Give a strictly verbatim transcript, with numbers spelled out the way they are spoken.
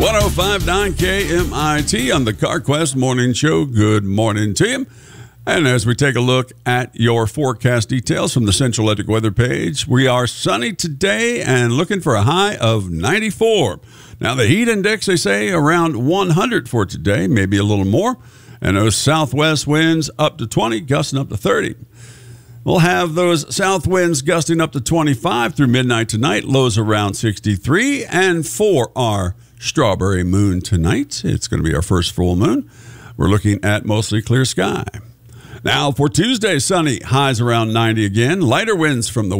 one oh five point nine K M I T on the CarQuest Morning Show. Good morning to you. And as we take a look at your forecast details from the Central Electric weather page, we are sunny today and looking for a high of ninety-four. Now, the heat index, they say, around one hundred for today, maybe a little more. And those southwest winds up to twenty, gusting up to thirty. We'll have those south winds gusting up to twenty-five through midnight tonight, lows around sixty-three. And for our strawberry moon tonight, it's going to be our first full moon. We're looking at mostly clear sky. Now, for Tuesday, sunny, highs around ninety again. Lighter winds from the